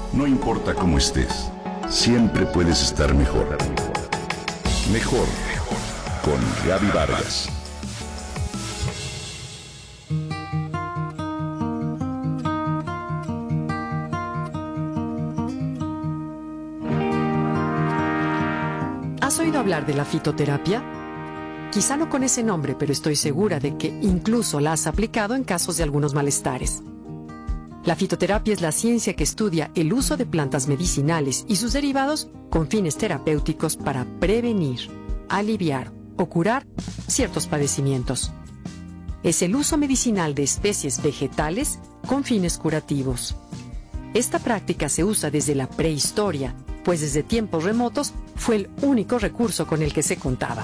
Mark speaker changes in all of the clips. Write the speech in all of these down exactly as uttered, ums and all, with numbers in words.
Speaker 1: No importa cómo estés, siempre puedes estar mejor. Mejor, mejor. Con Gaby Vargas.
Speaker 2: ¿Has oído hablar de la fitoterapia? Quizá no con ese nombre, pero estoy segura de que incluso la has aplicado en casos de algunos malestares. La fitoterapia es la ciencia que estudia el uso de plantas medicinales y sus derivados con fines terapéuticos para prevenir, aliviar o curar ciertos padecimientos. Es el uso medicinal de especies vegetales con fines curativos. Esta práctica se usa desde la prehistoria, pues desde tiempos remotos fue el único recurso con el que se contaba.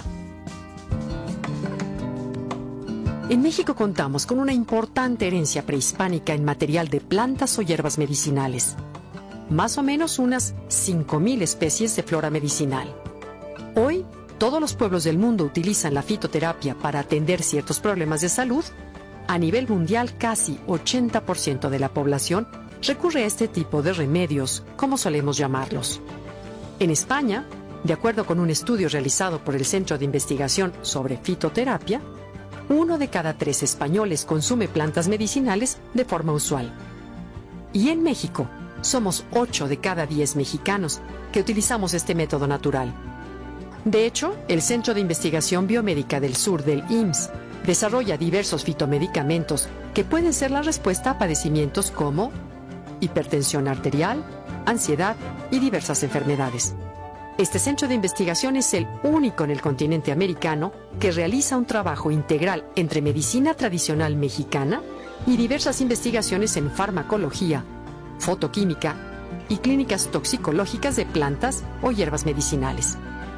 Speaker 2: En México contamos con una importante herencia prehispánica en material de plantas o hierbas medicinales. Más o menos unas cinco mil especies de flora medicinal. Hoy, todos los pueblos del mundo utilizan la fitoterapia para atender ciertos problemas de salud. A nivel mundial, casi ochenta por ciento de la población recurre a este tipo de remedios, como solemos llamarlos. En España, de acuerdo con un estudio realizado por el Centro de Investigación sobre Fitoterapia, uno de cada tres españoles consume plantas medicinales de forma usual. Y en México, somos ocho de cada diez mexicanos que utilizamos este método natural. De hecho, el Centro de Investigación Biomédica del Sur del I M S S desarrolla diversos fitomedicamentos que pueden ser la respuesta a padecimientos como hipertensión arterial, ansiedad y diversas enfermedades. Este centro de investigación es el único en el continente americano que realiza un trabajo integral entre medicina tradicional mexicana y diversas investigaciones en farmacología, fotoquímica y clínicas toxicológicas de plantas o hierbas medicinales.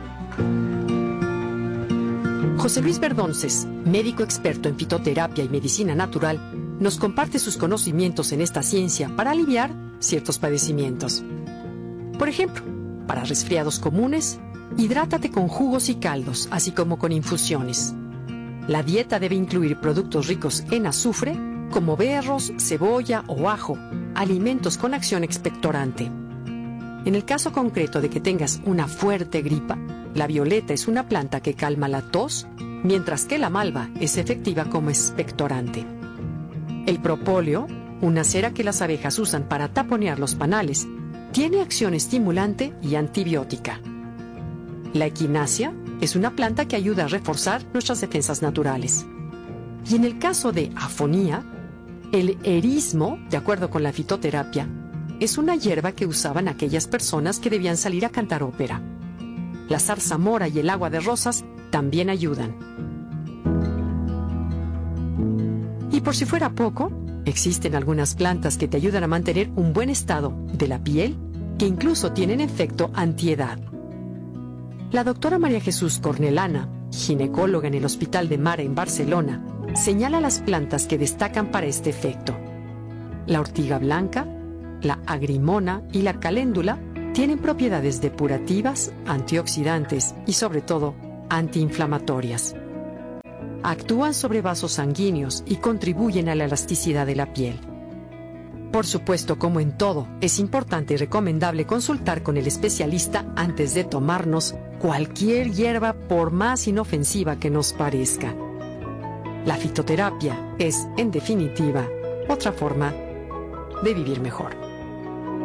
Speaker 2: José Luis Verdonces, médico experto en fitoterapia y medicina natural, nos comparte sus conocimientos en esta ciencia para aliviar ciertos padecimientos. Por ejemplo, para resfriados comunes, hidrátate con jugos y caldos, así como con infusiones. La dieta debe incluir productos ricos en azufre, como berros, cebolla o ajo, alimentos con acción expectorante. En el caso concreto de que tengas una fuerte gripa, la violeta es una planta que calma la tos, mientras que la malva es efectiva como expectorante. El propóleo, una cera que las abejas usan para taponear los panales, tiene acción estimulante y antibiótica. La equinácea es una planta que ayuda a reforzar nuestras defensas naturales. Y en el caso de afonía, el erismo, de acuerdo con la fitoterapia, es una hierba que usaban aquellas personas que debían salir a cantar ópera. La zarzamora y el agua de rosas también ayudan. Y por si fuera poco, existen algunas plantas que te ayudan a mantener un buen estado de la piel, que incluso tienen efecto antiedad. La doctora María Jesús Cornelana, ginecóloga en el Hospital de Mare en Barcelona, señala las plantas que destacan para este efecto. La ortiga blanca, la agrimona y la caléndula tienen propiedades depurativas, antioxidantes y, sobre todo, antiinflamatorias. Actúan sobre vasos sanguíneos y contribuyen a la elasticidad de la piel. Por supuesto, como en todo, es importante y recomendable consultar con el especialista antes de tomarnos cualquier hierba, por más inofensiva que nos parezca. La fitoterapia es, en definitiva, otra forma de vivir mejor.